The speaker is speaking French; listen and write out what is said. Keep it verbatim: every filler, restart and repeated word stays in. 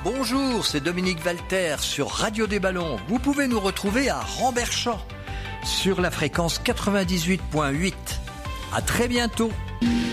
Bonjour, c'est Dominique Walter sur Radio des Ballons. Vous pouvez nous retrouver à Ramberchamps sur la fréquence quatre-vingt-dix-huit virgule huit. À très bientôt.